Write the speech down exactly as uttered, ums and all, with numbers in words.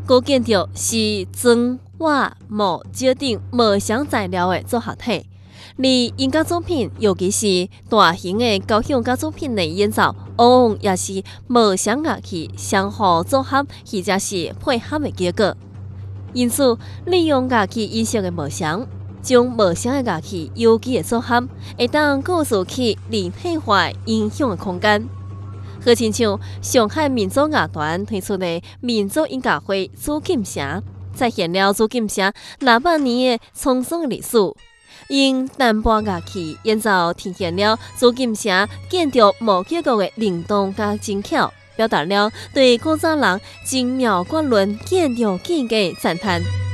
高建筑是砖、瓦、木、石等无相材料的组合体。而音乐作品，尤其是大型的交响乐作品的演奏，往往也是无相乐器相互组合，或者是配合的结果。因此，利用乐器音色的无相，将无相的乐器有机的组合，会当构筑起立体化音响的空间。好亲像上海民族乐团推出的民族音乐会《紫禁城》，再现了紫禁城六百年的沧桑的历史。用单拨乐器演奏，体现了紫禁城建筑无结构的灵动加精巧，表达了对古早人精妙绝伦建筑技艺的赞叹。